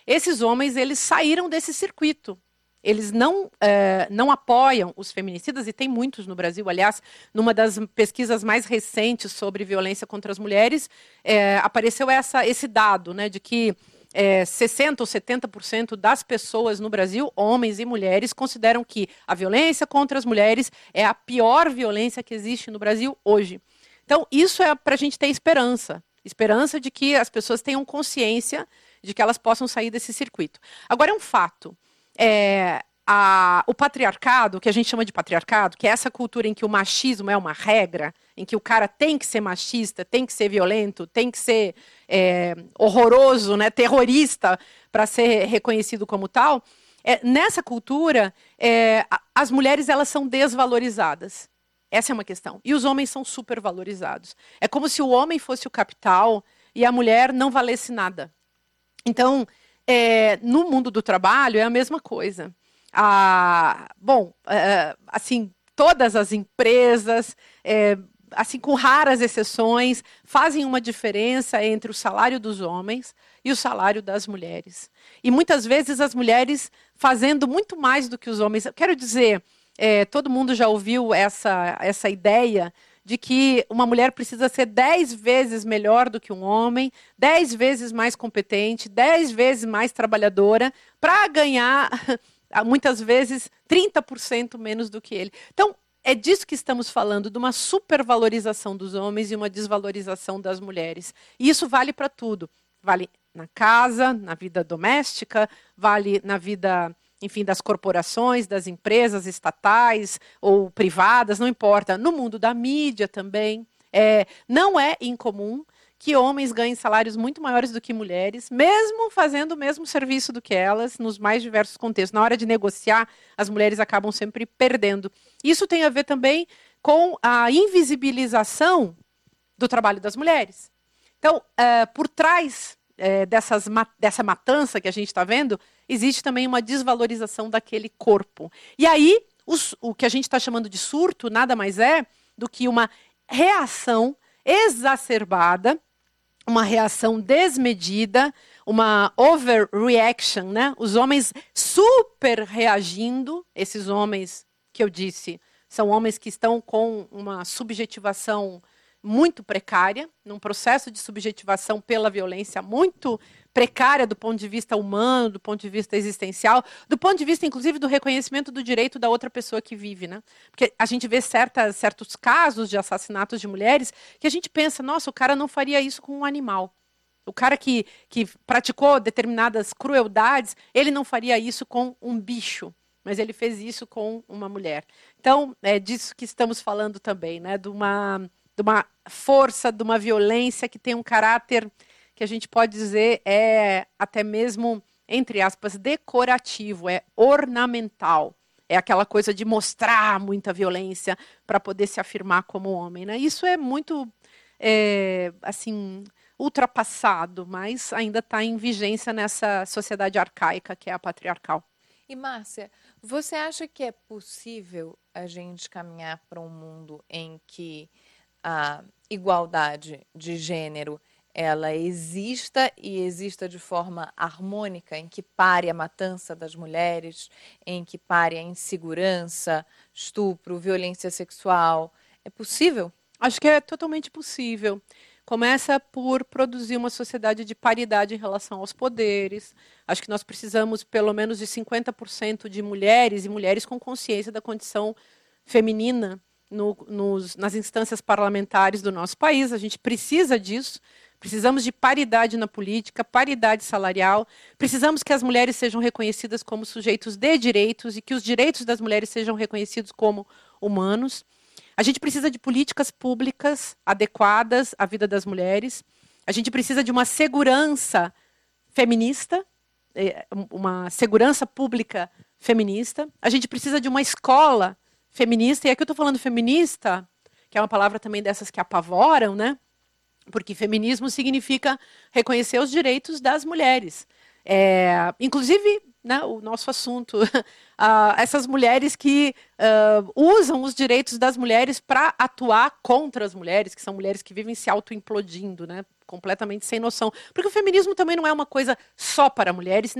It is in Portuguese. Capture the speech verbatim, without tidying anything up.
esses homens eles saíram desse circuito. Eles não, é, não apoiam os feminicidas, e tem muitos no Brasil. Aliás, numa das pesquisas mais recentes sobre violência contra as mulheres, é, apareceu essa, esse dado, né, de que é, sessenta por cento ou setenta por cento das pessoas no Brasil, homens e mulheres, consideram que a violência contra as mulheres é a pior violência que existe no Brasil hoje. Então, isso é para a gente ter esperança. Esperança de que as pessoas tenham consciência de que elas possam sair desse circuito. Agora, é um fato. É, a, o patriarcado, o que a gente chama de patriarcado, que é essa cultura em que o machismo é uma regra, em que o cara tem que ser machista, tem que ser violento, tem que ser é, horroroso, né, terrorista, para ser reconhecido como tal, é, nessa cultura, é, as mulheres elas são desvalorizadas. Essa é uma questão. E os homens são supervalorizados. É como se o homem fosse o capital e a mulher não valesse nada. Então, É, no mundo do trabalho é a mesma coisa. Ah, bom, é, assim, todas as empresas, é, assim, com raras exceções, fazem uma diferença entre o salário dos homens e o salário das mulheres. E muitas vezes as mulheres fazendo muito mais do que os homens. Eu quero dizer, é, todo mundo já ouviu essa, essa ideia de que uma mulher precisa ser dez vezes melhor do que um homem, dez vezes mais competente, dez vezes mais trabalhadora, para ganhar, muitas vezes, trinta por cento menos do que ele. Então, é disso que estamos falando, de uma supervalorização dos homens e uma desvalorização das mulheres. E isso vale para tudo. Vale na casa, na vida doméstica, vale na vida, enfim, das corporações, das empresas estatais ou privadas, não importa. No mundo da mídia também. É, não é incomum que homens ganhem salários muito maiores do que mulheres, mesmo fazendo o mesmo serviço do que elas, nos mais diversos contextos. Na hora de negociar, as mulheres acabam sempre perdendo. Isso tem a ver também com a invisibilização do trabalho das mulheres. Então, é, por trás é, dessas, dessa matança que a gente está vendo, existe também uma desvalorização daquele corpo. E aí, os, o que a gente está chamando de surto nada mais é do que uma reação exacerbada, uma reação desmedida, uma overreaction, né? Os homens super reagindo, esses homens que eu disse, são homens que estão com uma subjetivação muito precária, num processo de subjetivação pela violência muito precária do ponto de vista humano, do ponto de vista existencial, do ponto de vista, inclusive, do reconhecimento do direito da outra pessoa que vive, né? Porque a gente vê certas, certos casos de assassinatos de mulheres que a gente pensa, nossa, o cara não faria isso com um animal. O cara que, que praticou determinadas crueldades, ele não faria isso com um bicho, mas ele fez isso com uma mulher. Então, é disso que estamos falando também, né? De uma, de uma força, de uma violência que tem um caráter que a gente pode dizer é até mesmo, entre aspas, decorativo, é ornamental. É aquela coisa de mostrar muita violência para poder se afirmar como homem, né? Isso é muito, é, assim, ultrapassado, mas ainda está em vigência nessa sociedade arcaica que é a patriarcal. E, Márcia, você acha que é possível a gente caminhar para um mundo em que a igualdade de gênero ela exista e exista de forma harmônica, em que pare a matança das mulheres, em que pare a insegurança, estupro, violência sexual? É possível? Acho que é totalmente possível. Começa por produzir uma sociedade de paridade em relação aos poderes. Acho que nós precisamos, pelo menos, de cinquenta por cento de mulheres e mulheres com consciência da condição feminina no, nos, nas instâncias parlamentares do nosso país. A gente precisa disso. Precisamos de paridade na política, paridade salarial. Precisamos que as mulheres sejam reconhecidas como sujeitos de direitos e que os direitos das mulheres sejam reconhecidos como humanos. A gente precisa de políticas públicas adequadas à vida das mulheres. A gente precisa de uma segurança feminista, uma segurança pública feminista. A gente precisa de uma escola feminista. E aqui eu estou falando feminista, que é uma palavra também dessas que apavoram, né? Porque feminismo significa reconhecer os direitos das mulheres. É, inclusive, né, o nosso assunto, uh, essas mulheres que uh, usam os direitos das mulheres para atuar contra as mulheres, que são mulheres que vivem se auto-implodindo, né, completamente sem noção. Porque o feminismo também não é uma coisa só para mulheres,